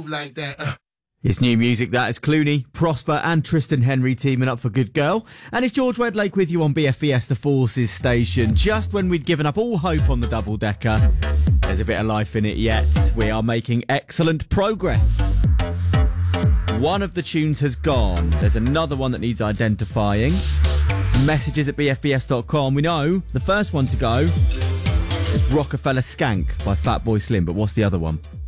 like that. It's new music, that is Clooney, Prosper and Tristan Henry teaming up for Good Girl. And it's George Wedlake with you on BFBS, the Forces station. Just when we'd given up all hope on the double-decker, there's a bit of life in it yet. We are making excellent progress. One of the tunes has gone. There's another one that needs identifying. Messages at bfbs.com. We know the first one to go is Rockefeller Skank by Fatboy Slim, but what's the other one?